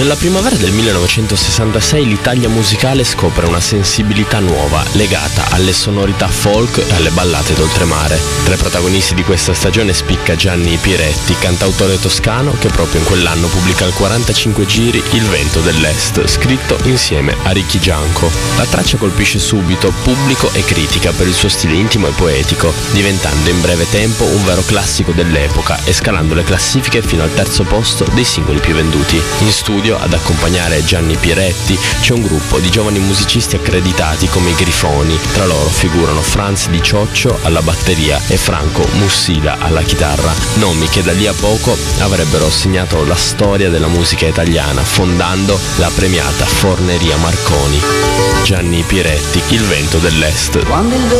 Nella primavera del 1966 l'Italia musicale scopre una sensibilità nuova legata alle sonorità folk e alle ballate d'oltremare. Tra i protagonisti di questa stagione spicca Gianni Pieretti, cantautore toscano che proprio in quell'anno pubblica al 45 giri Il vento dell'Est, scritto insieme a Ricky Gianco. La traccia colpisce subito pubblico e critica per il suo stile intimo e poetico, diventando in breve tempo un vero classico dell'epoca e scalando le classifiche fino al terzo posto dei singoli più venduti. In studio ad accompagnare Gianni Pieretti c'è un gruppo di giovani musicisti accreditati come i Grifoni. Tra loro figurano Franz Di Cioccio alla batteria e Franco Mussila alla chitarra, nomi che da lì a poco avrebbero segnato la storia della musica italiana, fondando la premiata Forneria Marconi. Gianni Pieretti, Il vento dell'Est.